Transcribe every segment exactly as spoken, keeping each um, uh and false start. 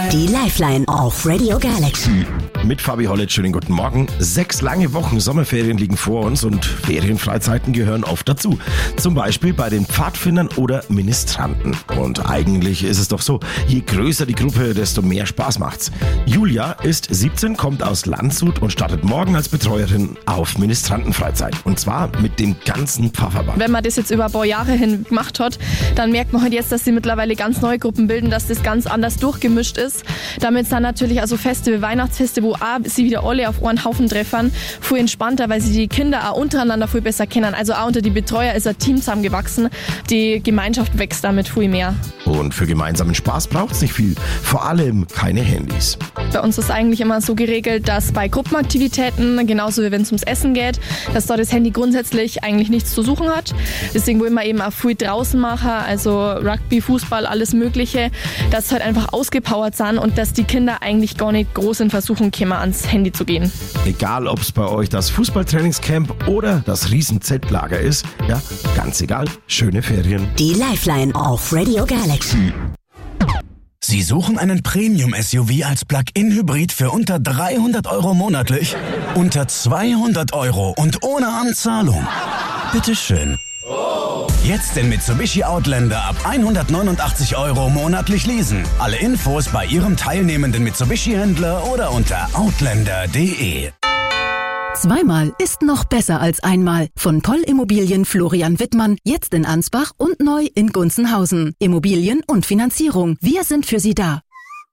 Die Lifeline auf Radio Galaxy. Mit Fabi Hollett, schönen guten Morgen. Sechs lange Wochen Sommerferien liegen vor uns und Ferienfreizeiten gehören oft dazu. Zum Beispiel bei den Pfadfindern oder Ministranten. Und eigentlich ist es doch so, je größer die Gruppe, desto mehr Spaß macht's. Julia ist siebzehn, kommt aus Landshut und startet morgen als Betreuerin auf Ministrantenfreizeit. Und zwar mit dem ganzen Pfarrverband. Wenn man das jetzt über ein paar Jahre hin gemacht hat, dann merkt man halt jetzt, dass sie mittlerweile ganz neue Gruppen bilden, dass das ganz anders durchgemischt ist. Damit sind natürlich also Feste wie Weihnachtsfeste, wo auch sie wieder alle auf einen Haufen treffen, viel entspannter, weil sie die Kinder auch untereinander viel besser kennen. Also auch unter die Betreuer ist ein Team zusammengewachsen. Die Gemeinschaft wächst damit viel mehr. Und für gemeinsamen Spaß braucht's nicht viel. Vor allem keine Handys. Bei uns ist eigentlich immer so geregelt, dass bei Gruppenaktivitäten, genauso wie wenn es ums Essen geht, dass da das Handy grundsätzlich eigentlich nichts zu suchen hat. Deswegen wollen wir eben auch viel draußen machen, also Rugby, Fußball, alles Mögliche, dass sie halt einfach ausgepowert sind und dass die Kinder eigentlich gar nicht groß in Versuchung kommen, ans Handy zu gehen. Egal, ob es bei euch das Fußballtrainingscamp oder das Riesen-Zeltlager ist, ja, ganz egal, schöne Ferien. Die Lifeline auf Radio Galaxy. Sie suchen einen Premium-S U V als Plug-in-Hybrid für unter dreihundert Euro monatlich? Unter zweihundert Euro und ohne Anzahlung? Bitteschön. Jetzt den Mitsubishi Outlander ab hundertneunundachtzig Euro monatlich leasen. Alle Infos bei Ihrem teilnehmenden Mitsubishi-Händler oder unter outlander punkt de. Zweimal ist noch besser als einmal. Von Poll Immobilien Florian Wittmann, jetzt in Ansbach und neu in Gunzenhausen. Immobilien und Finanzierung. Wir sind für Sie da.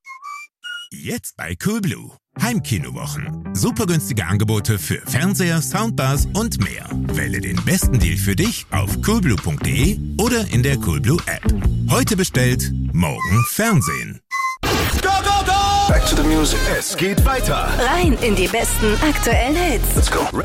Jetzt bei Coolblue. Heimkinowochen. Super günstige Angebote für Fernseher, Soundbars und mehr. Wähle den besten Deal für dich auf coolblue punkt de oder in der Coolblue App. Heute bestellt, morgen Fernsehen. Go, go, go! Back to the music. Es geht weiter. Rein in die besten aktuellen Hits. Let's go.